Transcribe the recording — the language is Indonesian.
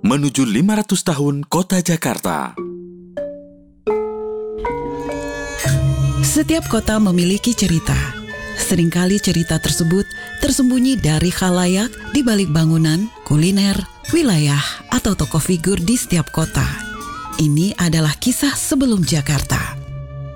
menuju 500 tahun Kota Jakarta. Setiap kota memiliki cerita. Seringkali cerita tersebut tersembunyi dari khalayak di balik bangunan, kuliner, wilayah, atau tokoh figur di setiap kota. Ini adalah kisah sebelum Jakarta.